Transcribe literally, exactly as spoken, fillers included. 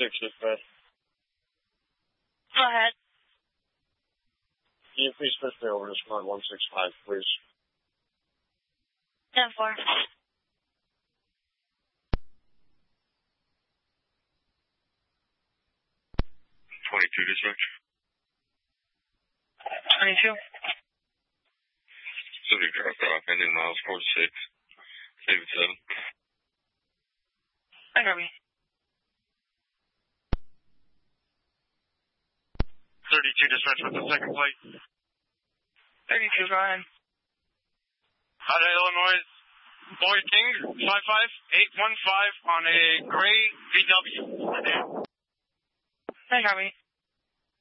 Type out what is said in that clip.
six dispatch. Go ahead. Can you please switch me over to Smart one six five, please? ten four. twenty-two dispatch. twenty-two. Subject dropped off, ending miles forty-six. David seven. I got me. thirty-two dispatch with the second plate. thirty-two, go ahead. Out of Illinois, Boyd King, five five eight one five on a gray V W. I got me.